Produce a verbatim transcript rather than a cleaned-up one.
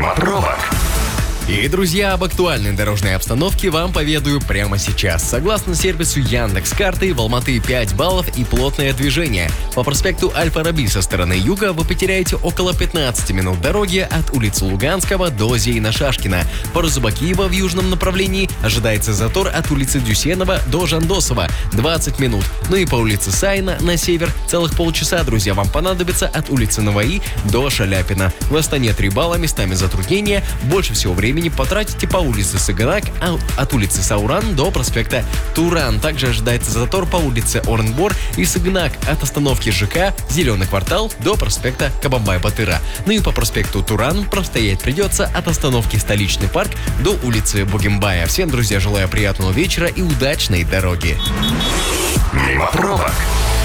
Мимо пробок. И, друзья, об актуальной дорожной обстановке вам поведаю прямо сейчас. Согласно сервису Яндекс.Карты, в Алматы пять баллов и плотное движение. По проспекту Аль-Фараби со стороны юга вы потеряете около пятнадцати минут дороги от улицы Луганского до Зейна-Шашкина. По Розыбакиева в южном направлении ожидается затор от улицы Дюсенова до Жандосова двадцать минут. Ну и по улице Сайна на север целых полчаса, друзья, вам понадобится от улицы Наваи до Шаляпина. В Астане три балла, местами затруднения. Больше всего времени потратите по улице Сыганак, а от улицы Сауран до проспекта Туран. Также ожидается затор по улице Оренбор и Сыганак от остановки ЖК Зеленый квартал до проспекта Кабамбай-Батыра. Ну и по проспекту Туран простоять придется от остановки Столичный парк до улицы Бугимбая. Всем, друзья, желаю приятного вечера и удачной дороги. Мимо пробок.